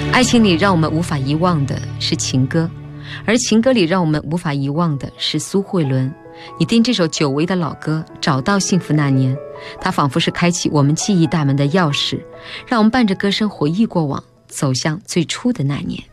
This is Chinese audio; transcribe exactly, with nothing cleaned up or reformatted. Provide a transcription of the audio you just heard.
爱情里让我们无法遗忘的是情歌，而情歌里让我们无法遗忘的是苏慧伦。你听这首久违的老歌《找到幸福那年》，它仿佛是开启我们记忆大门的钥匙，让我们伴着歌声回忆过往，走向最初的那年。